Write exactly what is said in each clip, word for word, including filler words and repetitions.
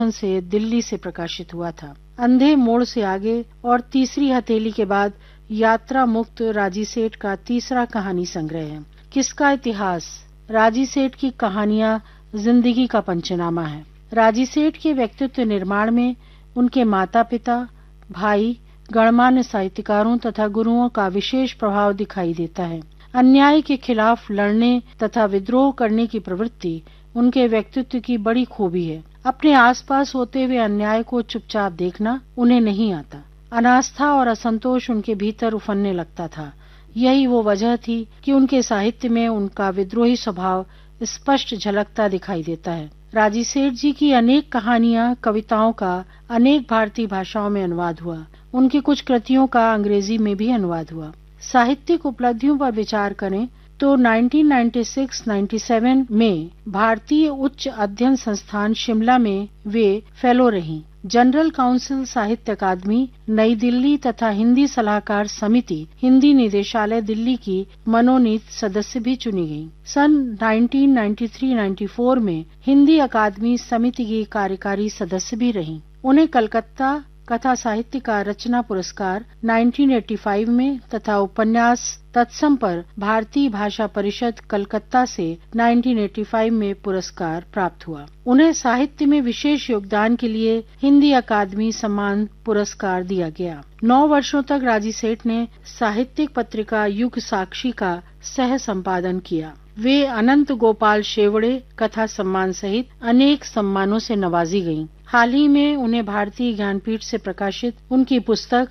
से दिल्ली से प्रकाशित हुआ था। अंधे मोड़ से आगे और तीसरी हथेली के बाद यात्रा मुक्त राजी सेठ का तीसरा कहानी संग्रह है। किसका इतिहास? राजी सेठ की कहानियां जिंदगी का पंचनामा है। राजी सेठ के व्यक्तित्व निर्माण में उनके माता पिता, भाई, गणमान्य साहित्यकारों तथा गुरुओं का विशेष प्रभाव दिखाई देता है। अन्याय के खिलाफ लड़ने तथा विद्रोह करने की प्रवृत्ति उनके व्यक्तित्व की बड़ी खूबी है। अपने आसपास होते हुए अन्याय को चुपचाप देखना उन्हें नहीं आता। अनास्था और असंतोष उनके भीतर उफनने लगता था। यही वो वजह थी कि उनके साहित्य में उनका विद्रोही स्वभाव स्पष्ट झलकता दिखाई देता है। राजी सेठ जी की अनेक कहानियां, कविताओं का अनेक भारतीय भाषाओं में अनुवाद हुआ। उनकी कुछ कृतियों का अंग्रेजी में भी अनुवाद हुआ। साहित्यिक उपलब्धियों पर विचार करें तो उन्नीस सौ छियानवे सत्तानवे में भारतीय उच्च अध्ययन संस्थान शिमला में वे फेलो रहीं। जनरल काउंसिल साहित्य अकादमी नई दिल्ली तथा हिंदी सलाहकार समिति हिंदी निदेशालय दिल्ली की मनोनीत सदस्य भी चुनी गयी। सन उन्नीस सौ तिरानवे चौरानवे में हिंदी अकादमी समिति की कार्यकारी सदस्य भी रहीं। उन्हें कलकत्ता कथा साहित्य का रचना पुरस्कार उन्नीस सौ पचासी में तथा उपन्यास तत्सम पर भारतीय भाषा परिषद कलकत्ता से उन्नीस सौ पचासी में पुरस्कार प्राप्त हुआ। उन्हें साहित्य में विशेष योगदान के लिए हिंदी अकादमी सम्मान पुरस्कार दिया गया। नौ वर्षों तक राजी सेठ ने साहित्यिक पत्रिका युग साक्षी का सह संपादन किया। वे अनंत गोपाल शेवड़े कथा सम्मान सहित अनेक सम्मानों से नवाजी गयीं। हाल ही में उन्हें भारतीय ज्ञानपीठ से प्रकाशित उनकी पुस्तक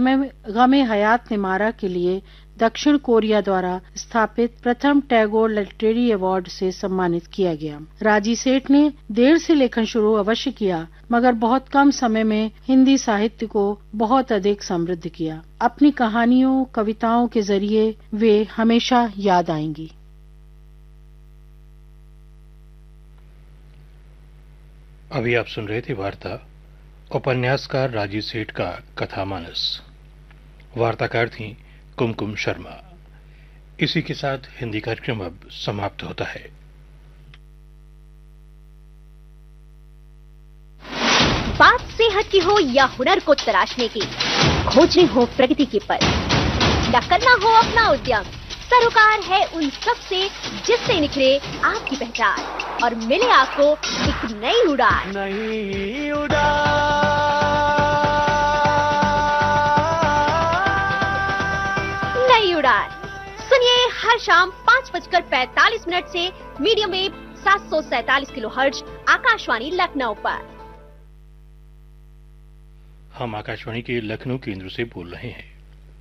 गमे हयात ने मारा के लिए दक्षिण कोरिया द्वारा स्थापित प्रथम टैगोर लिटरेरी अवार्ड से सम्मानित किया गया। राजी सेठ ने देर से लेखन शुरू अवश्य किया, मगर बहुत कम समय में हिंदी साहित्य को बहुत अधिक समृद्ध किया। अपनी कहानियों, कविताओं के जरिए वे हमेशा याद आएंगी। अभी आप सुन रहे थे वार्ता उपन्यासकार राजी सेठ का कथामानस। वार्ताकार थी कुमकुम शर्मा। इसी के साथ हिंदी कार्यक्रम अब समाप्त होता है। बात सेहत की हो या हुनर को तराशने की, खोजनी हो प्रगति की पर, या करना हो अपना उद्यम, सरोकार है उन सब से जिससे निखरे आपकी पहचान और मिले आपको एक नई उड़ान। नई उड़ान, नई उड़ान सुनिए हर शाम पाँच बजकर पैंतालीस मिनट से मीडियम वेव सात सौ सैतालीस किलो हर्ट्ज आकाशवाणी लखनऊ पर। हम आकाशवाणी के लखनऊ केंद्र से बोल रहे हैं।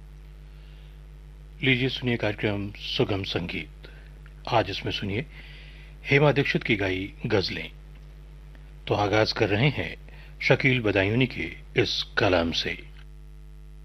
लीजिए सुनिए कार्यक्रम सुगम संगीत। आज इसमें सुनिए हेमा दीक्षित की गाई गजलें। तो आगाज कर रहे हैं शकील बदायूनी के इस कलाम से।